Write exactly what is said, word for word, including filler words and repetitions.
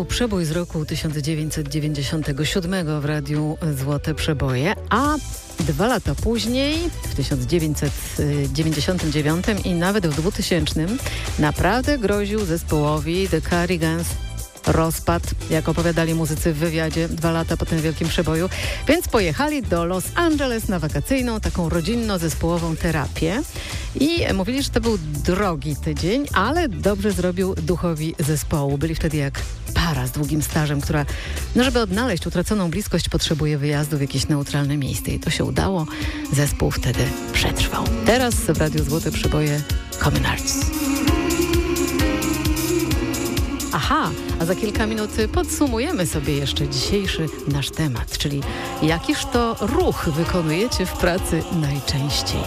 przebój z roku tysiąc dziewięćset dziewięćdziesiątego siódmego w radiu Złote Przeboje, a dwa lata później, w tysiąc dziewięćset dziewięćdziesiątym dziewiątym i nawet w dwutysięcznym naprawdę groził zespołowi The Cardigans rozpad, jak opowiadali muzycy w wywiadzie dwa lata po tym wielkim przeboju, więc pojechali do Los Angeles na wakacyjną, taką rodzinno-zespołową terapię i mówili, że to był drogi tydzień, ale dobrze zrobił duchowi zespołu. Byli wtedy jak para z długim stażem, która, no żeby odnaleźć utraconą bliskość, potrzebuje wyjazdu w jakieś neutralne miejsce i to się udało. Zespół wtedy przetrwał. Teraz w Radiu Złote Przeboje Common Arts. Aha, a za kilka minut podsumujemy sobie jeszcze dzisiejszy nasz temat, czyli jakiż to ruch wykonujecie w pracy najczęściej.